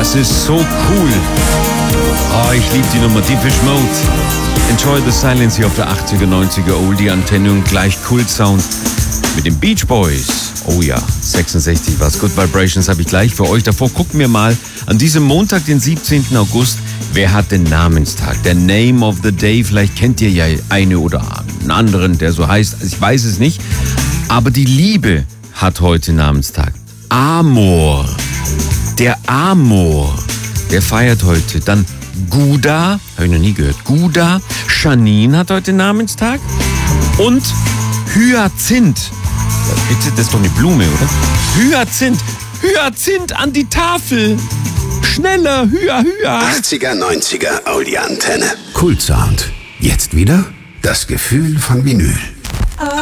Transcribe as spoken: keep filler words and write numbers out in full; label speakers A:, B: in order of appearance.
A: Das ist so cool. Oh, ich liebe die Nummer. Depeche Mode. Enjoy the Silence hier auf der achtziger, neunziger Oldie-Antenne und gleich Kult-Sound mit den Beach Boys. Oh ja, sechsundsechzig war's. Good Vibrations habe ich gleich für euch. Davor gucken wir mal an diesem Montag, den siebzehnten August. Wer hat den Namenstag? Der Name of the Day. Vielleicht kennt ihr ja eine oder einen anderen, der so heißt. Ich weiß es nicht. Aber die Liebe hat heute Namenstag. Amor. Der Amor. Der feiert heute. Dann Guda. Habe ich noch nie gehört. Guda. Janine hat heute Namenstag. Und Hyazinth. Ja, bitte, das ist doch eine Blume, oder? Hyazinth. Hyazinth an die Tafel. Schneller, Hya, Hya.
B: achtziger, neunziger Audi-Antenne.
C: Kult-Sound. Jetzt wieder das Gefühl von Vinyl.